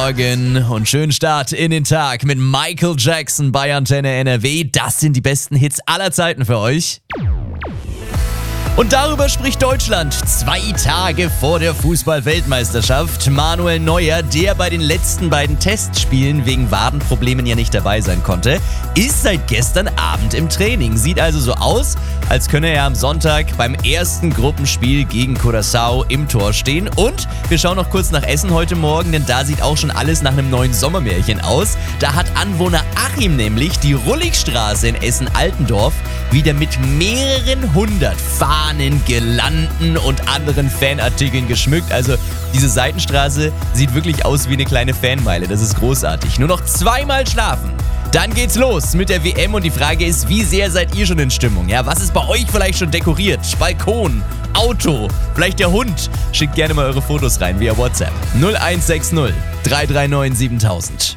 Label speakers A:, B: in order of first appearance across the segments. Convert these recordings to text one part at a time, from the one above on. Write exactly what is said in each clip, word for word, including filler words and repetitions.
A: Morgen und schönen Start in den Tag mit Michael Jackson bei Antenne N R W. Das sind die besten Hits aller Zeiten für euch. Und darüber spricht Deutschland zwei Tage vor der Fußball-Weltmeisterschaft. Manuel Neuer, der bei den letzten beiden Testspielen wegen Wadenproblemen ja nicht dabei sein konnte, ist seit gestern Abend im Training. Sieht also so aus, als könne er am Sonntag beim ersten Gruppenspiel gegen Curaçao im Tor stehen. Und wir schauen noch kurz nach Essen heute Morgen, denn da sieht auch schon alles nach einem neuen Sommermärchen aus. Da hat Anwohner Achim nämlich die Rulligstraße in Essen-Altendorf wieder mit mehreren hundert Fahnen, Girlanden und anderen Fanartikeln geschmückt. Also diese Seitenstraße sieht wirklich aus wie eine kleine Fanmeile. Das ist großartig. Nur noch zweimal schlafen. Dann geht's los mit der W M und die Frage ist, wie sehr seid ihr schon in Stimmung? Ja, was ist bei euch vielleicht schon dekoriert? Balkon, Auto, vielleicht der Hund? Schickt gerne mal eure Fotos rein via WhatsApp. null eins sechs null drei drei neun siebentausend.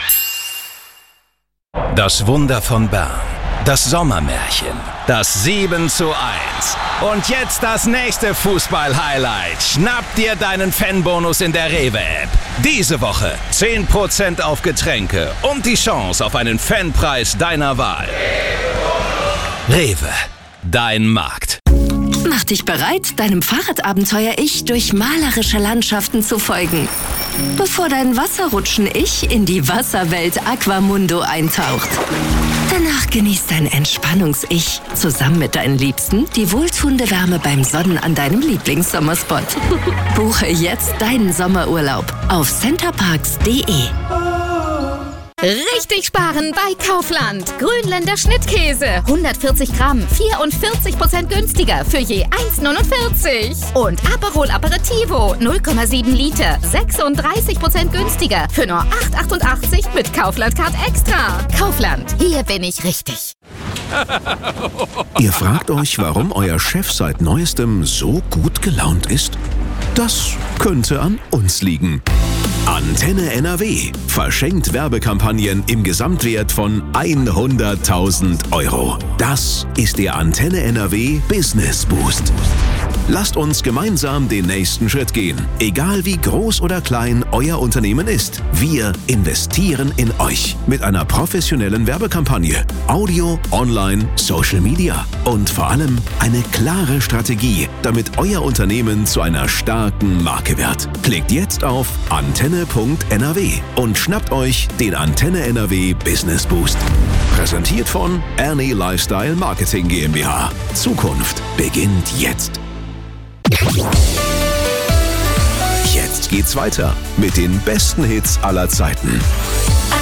B: Das Wunder von Bern. Das Sommermärchen. Das sieben zu eins. Und jetzt das nächste Fußball-Highlight. Schnapp dir deinen Fanbonus in der Rewe-App. Diese Woche zehn Prozent auf Getränke und die Chance auf einen Fanpreis deiner Wahl. Rewe, dein Markt.
C: Mach dich bereit, deinem Fahrradabenteuer-Ich durch malerische Landschaften zu folgen. Bevor dein Wasserrutschen-Ich in die Wasserwelt Aquamundo eintaucht. Danach genießt dein Entspannungs-Ich zusammen mit deinen Liebsten die wohltuende Wärme beim Sonnen an deinem Lieblingssommerspot. Buche jetzt deinen Sommerurlaub auf centerparks punkt de.
D: Richtig sparen bei Kaufland. Grünländer Schnittkäse. hundertvierzig Gramm, vierundvierzig Prozent günstiger für je eins neunundvierzig. Und Aperol Aperitivo, null Komma sieben Liter, sechsunddreißig Prozent günstiger für nur acht achtundachtzig mit Kaufland Card Extra. Kaufland, hier bin ich richtig.
E: Ihr fragt euch, warum euer Chef seit Neuestem so gut gelaunt ist? Das könnte an uns liegen. Antenne N R W verschenkt Werbekampagnen im Gesamtwert von hunderttausend Euro. Das ist der Antenne N R W Business Boost. Lasst uns gemeinsam den nächsten Schritt gehen. Egal wie groß oder klein euer Unternehmen ist, wir investieren in euch mit einer professionellen Werbekampagne, Audio, Online, Social Media und vor allem eine klare Strategie, damit euer Unternehmen zu einer starken Marke wird. Klickt jetzt auf antenne punkt n r w und schnappt euch den Antenne N R W Business Boost. Präsentiert von Ernie Lifestyle Marketing GmbH. Zukunft beginnt jetzt. Jetzt geht's weiter mit den besten Hits aller Zeiten.